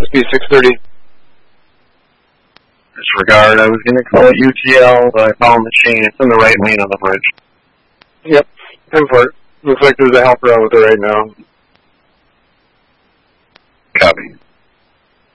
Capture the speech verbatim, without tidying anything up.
Speed six thirty. Disregard. I was going to call it U T L, but I found the chain. It's in the right lane on the bridge. Yep. ten four. Looks like there's a helper out with it right now. Copy.